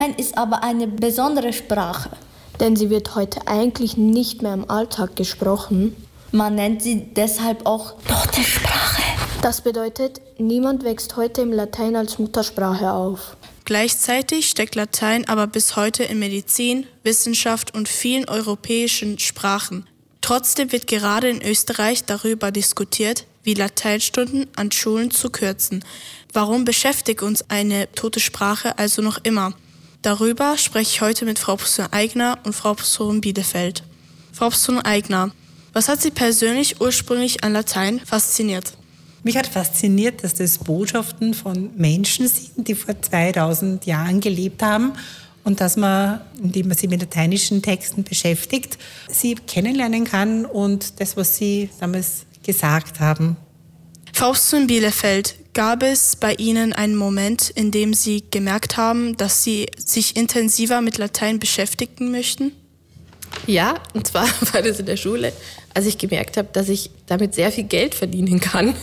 Ist aber eine besondere Sprache. Denn sie wird heute eigentlich nicht mehr im Alltag gesprochen. Man nennt sie deshalb auch tote Sprache. Das bedeutet, niemand wächst heute im Latein als Muttersprache auf. Gleichzeitig steckt Latein aber bis heute in Medizin, Wissenschaft und vielen europäischen Sprachen. Trotzdem wird gerade in Österreich darüber diskutiert, wie Lateinstunden an Schulen zu kürzen. Warum beschäftigt uns eine tote Sprache also noch immer? Darüber spreche ich heute mit Frau Professorin Aigner und Frau Professorin Bielefeld. Frau Professorin Aigner, was hat Sie persönlich ursprünglich an Latein fasziniert? Mich hat fasziniert, dass das Botschaften von Menschen sind, die vor 2000 Jahren gelebt haben und dass man, indem man sich mit lateinischen Texten beschäftigt, sie kennenlernen kann und das, was sie damals gesagt haben. Frau Professorin Bielefeld, gab es bei Ihnen einen Moment, in dem Sie gemerkt haben, dass Sie sich intensiver mit Latein beschäftigen möchten? Ja, und zwar war das in der Schule, als ich gemerkt habe, dass ich damit sehr viel Geld verdienen kann.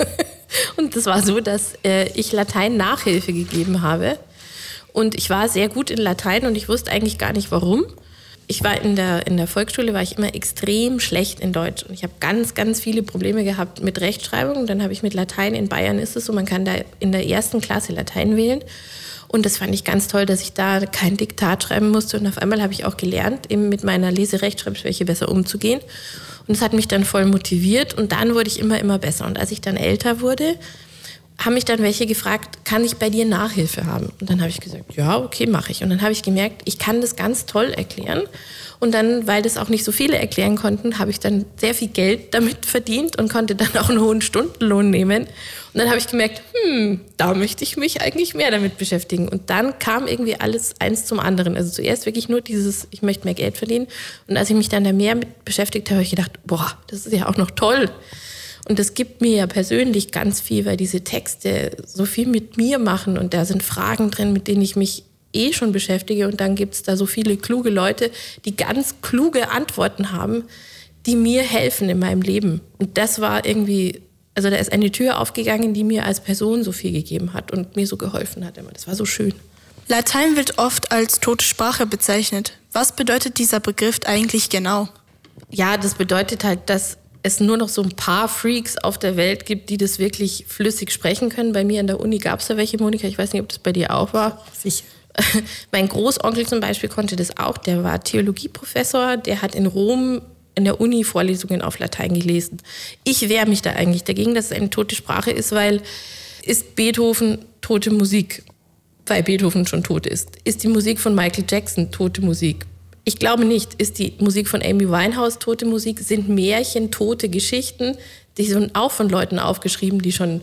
Und das war so, dass ich Latein Nachhilfe gegeben habe. Und ich war sehr gut in Latein und ich wusste eigentlich gar nicht, warum. Ich war in der Volksschule war ich immer extrem schlecht in Deutsch. Und ich habe ganz, ganz viele Probleme gehabt mit Rechtschreibung. Und dann habe ich mit Latein, in Bayern ist es so, man kann da in der ersten Klasse Latein wählen. Und das fand ich ganz toll, dass ich da kein Diktat schreiben musste. Und auf einmal habe ich auch gelernt, eben mit meiner Lese-Rechtschreibschwäche besser umzugehen. Und das hat mich dann voll motiviert. Und dann wurde ich immer besser. Und als ich dann älter wurde, haben mich dann welche gefragt, kann ich bei dir Nachhilfe haben? Und dann habe ich gesagt, ja, okay, mache ich. Und dann habe ich gemerkt, ich kann das ganz toll erklären. Und dann, weil das auch nicht so viele erklären konnten, habe ich dann sehr viel Geld damit verdient und konnte dann auch einen hohen Stundenlohn nehmen. Und dann habe ich gemerkt, da möchte ich mich eigentlich mehr damit beschäftigen. Und dann kam irgendwie alles eins zum anderen. Also zuerst wirklich nur dieses, ich möchte mehr Geld verdienen. Und als ich mich dann da mehr mit beschäftigt habe, habe ich gedacht, boah, das ist ja auch noch toll. Und das gibt mir ja persönlich ganz viel, weil diese Texte so viel mit mir machen und da sind Fragen drin, mit denen ich mich schon beschäftige und dann gibt es da so viele kluge Leute, die ganz kluge Antworten haben, die mir helfen in meinem Leben. Und das war irgendwie, also da ist eine Tür aufgegangen, die mir als Person so viel gegeben hat und mir so geholfen hat immer. Das war so schön. Latein wird oft als tote Sprache bezeichnet. Was bedeutet dieser Begriff eigentlich genau? Ja, das bedeutet halt, dass es nur noch so ein paar Freaks auf der Welt gibt, die das wirklich flüssig sprechen können. Bei mir an der Uni gab es da welche, Monika, ich weiß nicht, ob das bei dir auch war. Sicher. Mein Großonkel zum Beispiel konnte das auch, der war Theologieprofessor, der hat in Rom in der Uni Vorlesungen auf Latein gelesen. Ich wehre mich da eigentlich dagegen, dass es eine tote Sprache ist, weil ist Beethoven tote Musik, weil Beethoven schon tot ist? Ist die Musik von Michael Jackson tote Musik? Ich glaube nicht. Ist die Musik von Amy Winehouse tote Musik? Sind Märchen tote Geschichten? Die sind auch von Leuten aufgeschrieben, die schon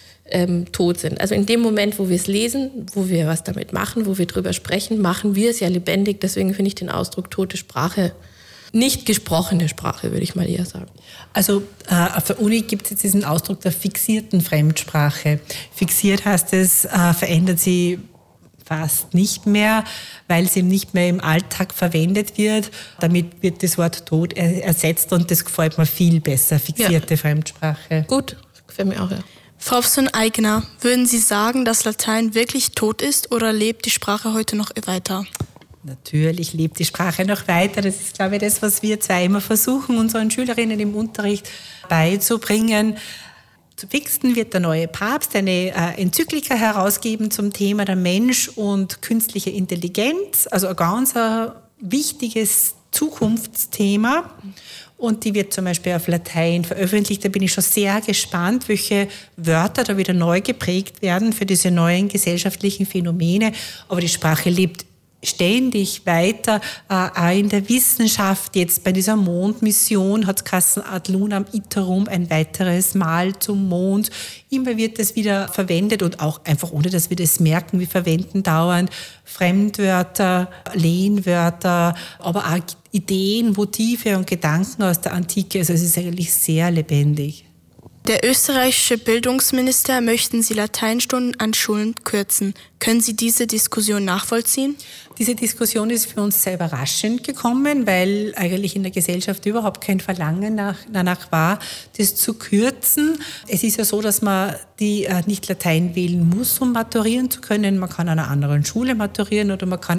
tot sind. Also in dem Moment, wo wir es lesen, wo wir was damit machen, wo wir drüber sprechen, machen wir es ja lebendig. Deswegen finde ich den Ausdruck tote Sprache, nicht gesprochene Sprache, würde ich mal eher sagen. Also auf der Uni gibt es jetzt diesen Ausdruck der fixierten Fremdsprache. Fixiert heißt es, verändert sie fast nicht mehr, weil sie nicht mehr im Alltag verwendet wird. Damit wird das Wort tot ersetzt und das gefällt mir viel besser, fixierte Fremdsprache. Gut, gefällt mir auch, ja. Frau Professorin Aigner, würden Sie sagen, dass Latein wirklich tot ist oder lebt die Sprache heute noch weiter? Natürlich lebt die Sprache noch weiter. Das ist, glaube ich, das, was wir zwei immer versuchen, unseren Schülerinnen im Unterricht beizubringen. Zu Pfingsten wird der neue Papst eine Enzyklika herausgeben zum Thema der Mensch und künstliche Intelligenz, also ein ganz wichtiges Zukunftsthema. Und die wird zum Beispiel auf Latein veröffentlicht. Da bin ich schon sehr gespannt, welche Wörter da wieder neu geprägt werden für diese neuen gesellschaftlichen Phänomene. Aber die Sprache lebt ständig weiter, auch in der Wissenschaft. Jetzt bei dieser Mondmission hat es geheißen, ad lunam iterum, ein weiteres Mal zum Mond. Immer wird das wieder verwendet und auch einfach ohne, dass wir das merken. Wir verwenden dauernd Fremdwörter, Lehnwörter, aber auch Ideen, Motive und Gedanken aus der Antike. Also es ist eigentlich sehr lebendig. Der österreichische Bildungsminister möchten Sie Lateinstunden an Schulen kürzen. Können Sie diese Diskussion nachvollziehen? Diese Diskussion ist für uns sehr überraschend gekommen, weil eigentlich in der Gesellschaft überhaupt kein Verlangen danach war, das zu kürzen. Es ist ja so, dass man nicht Latein wählen muss, um maturieren zu können. Man kann an einer anderen Schule maturieren oder man kann